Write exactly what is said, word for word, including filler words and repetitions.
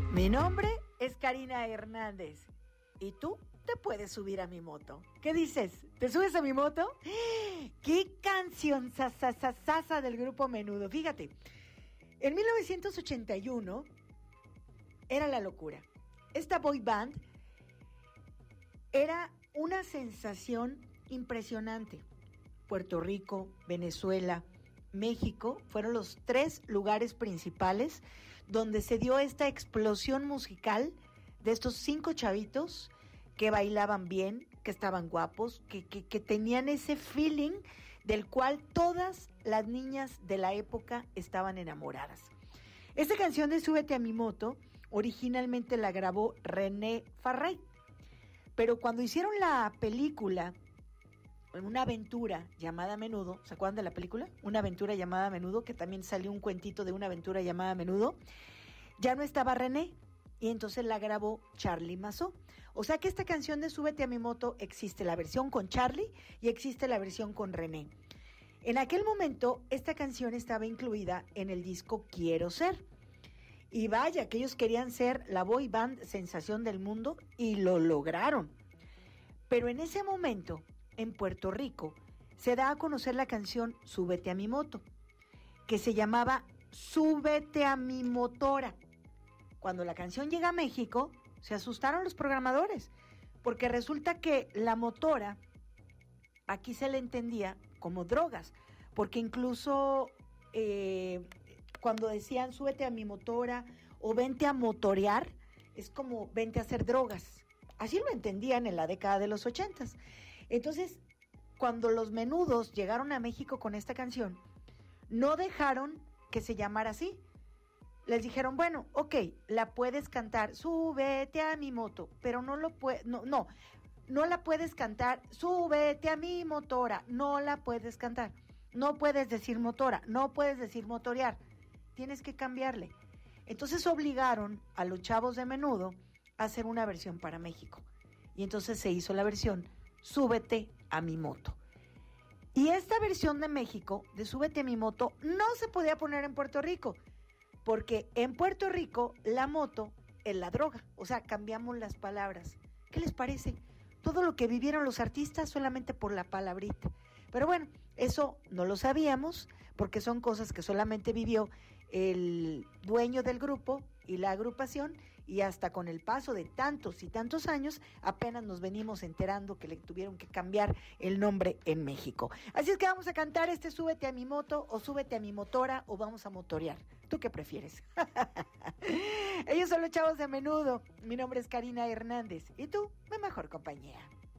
Mi nombre es Karina Hernández y tú te puedes subir a mi moto. ¿Qué dices? ¿Te subes a mi moto? ¡Qué canción sasasasasa del grupo Menudo! Fíjate, en mil novecientos ochenta y uno era la locura. Esta boy band era una sensación impresionante. Puerto Rico, Venezuela, México fueron los tres lugares principales donde se dio esta explosión musical de estos cinco chavitos que bailaban bien, que estaban guapos, que, que, que tenían ese feeling del cual todas las niñas de la época estaban enamoradas. Esta canción de Súbete a mi moto originalmente la grabó René Farré, pero cuando hicieron la película Una aventura llamada Menudo, ¿se acuerdan de la película? Una aventura llamada Menudo, que también salió un cuentito de una aventura llamada Menudo. Ya no estaba René y entonces la grabó Charly Mazzò. O sea que esta canción de Súbete a mi moto existe la versión con Charly y existe la versión con René. En aquel momento esta canción estaba incluida en el disco Quiero Ser. Y vaya, que ellos querían ser la boy band sensación del mundo y lo lograron. Pero en ese momento, en Puerto Rico, se da a conocer la canción Súbete a mi moto, que se llamaba Súbete a mi motora. Cuando la canción llega a México, se asustaron los programadores, porque resulta que la motora aquí se le entendía como drogas, porque incluso eh, cuando decían súbete a mi motora o vente a motorear, es como vente a hacer drogas. Así lo entendían en la década de los ochentas. Entonces, cuando los Menudos llegaron a México con esta canción, no dejaron que se llamara así. Les dijeron, bueno, ok, la puedes cantar, súbete a mi moto, pero no lo puedes, no, no, no la puedes cantar, súbete a mi motora, no la puedes cantar. No puedes decir motora, no puedes decir motorear, tienes que cambiarle. Entonces obligaron a los chavos de Menudo a hacer una versión para México. Y entonces se hizo la versión Súbete a mi moto. Y esta versión de México, de Súbete a mi moto, no se podía poner en Puerto Rico, porque en Puerto Rico la moto es la droga. O sea, cambiamos las palabras. ¿Qué les parece? Todo lo que vivieron los artistas solamente por la palabrita. Pero bueno, eso no lo sabíamos, porque son cosas que solamente vivió el dueño del grupo y la agrupación, y hasta con el paso de tantos y tantos años apenas nos venimos enterando que le tuvieron que cambiar el nombre en México. Así es que vamos a cantar este Súbete a mi moto o Súbete a mi motora o vamos a motorear. ¿Tú qué prefieres? Ellos son los chavos de Menudo. Mi nombre es Karina Hernández y tú, mi mejor compañía.